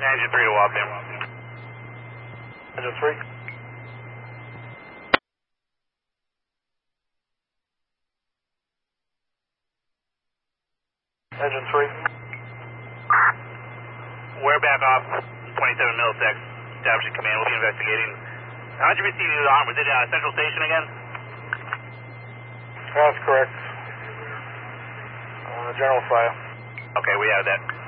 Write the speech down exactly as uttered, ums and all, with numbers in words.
Engine three to walk in. Engine three. Engine three. We're back off twenty-seven milliseconds. Establishing command. We'll be investigating. How'd you receive the alarm? Was it uh, Central Station again? That's correct. Uh, general file. Okay, we have that.